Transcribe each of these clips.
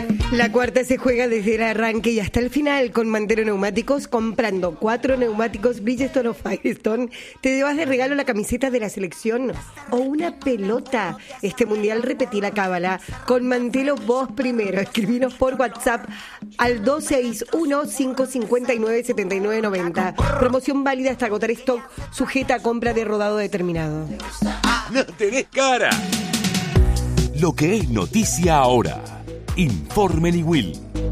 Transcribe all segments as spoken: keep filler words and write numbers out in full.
La cuarta se juega desde el arranque y hasta el final con Mantelo Neumáticos. Comprando cuatro neumáticos Bridgestone o Firestone, te llevas de regalo la camiseta de la selección o una pelota. Este mundial repetí la cábala. Con Mantelo vos primero. Escribinos por WhatsApp al dos seis uno, cinco cinco nueve, siete nueve nueve cero. Promoción válida hasta agotar stock, sujeta a compra de rodado determinado. ¡No tenés cara! Lo que es noticia ahora. Informe Will.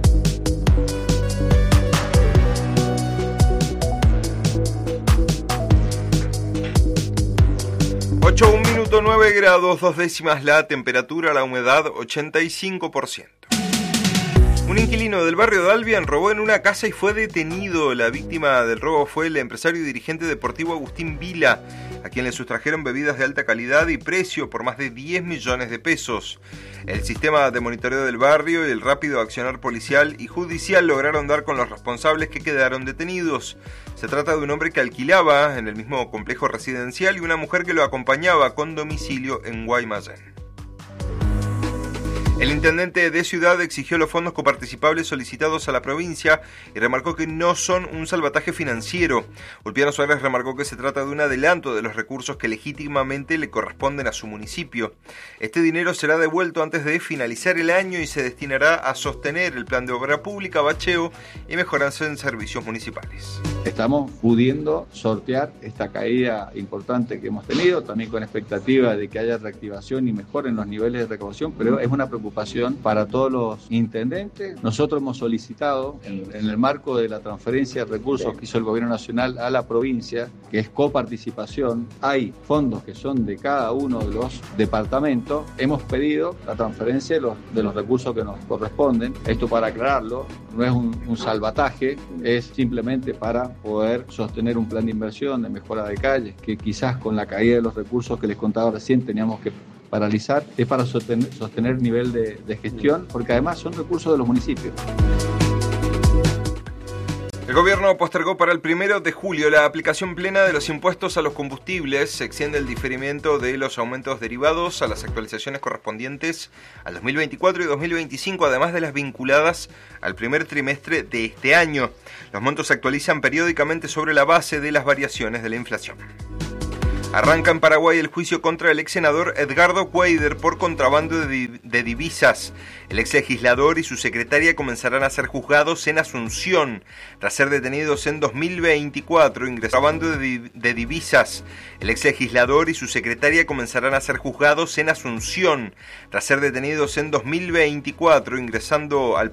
ocho, un minuto, nueve grados, dos décimas la temperatura, la humedad ochenta y cinco por ciento. Un inquilino del barrio de Albion robó en una casa y fue detenido. La víctima del robo fue el empresario y dirigente deportivo Agustín Vila, a quien le sustrajeron bebidas de alta calidad y precio por más de diez millones de pesos. El sistema de monitoreo del barrio y el rápido accionar policial y judicial lograron dar con los responsables, que quedaron detenidos. Se trata de un hombre que alquilaba en el mismo complejo residencial y una mujer que lo acompañaba con domicilio en Guaymallén. El intendente de Ciudad exigió los fondos coparticipables solicitados a la provincia y remarcó que no son un salvataje financiero. Ulpiano Suárez remarcó que se trata de un adelanto de los recursos que legítimamente le corresponden a su municipio. Este dinero será devuelto antes de finalizar el año y se destinará a sostener el plan de obra pública, bacheo y mejoranza en servicios municipales. Estamos pudiendo sortear esta caída importante que hemos tenido, también con expectativa de que haya reactivación y mejora en los niveles de recaudación, pero es una preocupación para todos los intendentes. Nosotros hemos solicitado, en, en el marco de la transferencia de recursos que hizo el Gobierno Nacional a la provincia, que es coparticipación, hay fondos que son de cada uno de los departamentos. Hemos pedido la transferencia de los, de los recursos que nos corresponden. Esto, para aclararlo, no es un, un salvataje, es simplemente para poder sostener un plan de inversión, de mejora de calles, que quizás con la caída de los recursos que les contaba recién teníamos que paralizar, es para sostener, sostener nivel de, de gestión, porque además son recursos de los municipios. El gobierno postergó para el primero de julio la aplicación plena de los impuestos a los combustibles. Se extiende el diferimiento de los aumentos derivados a las actualizaciones correspondientes al dos mil veinticuatro y dos mil veinticinco, además de las vinculadas al primer trimestre de este año. Los montos se actualizan periódicamente sobre la base de las variaciones de la inflación. Arranca en Paraguay el juicio contra el ex senador Edgardo Cuader por contrabando de, div- de divisas. El ex legislador y su secretaria comenzarán a ser juzgados en Asunción, tras ser detenidos en dos mil veinticuatro, ingresando de, div- de divisas. El ex legislador y su secretaria comenzarán a ser juzgados en Asunción, tras ser detenidos en dos mil veinticuatro, ingresando al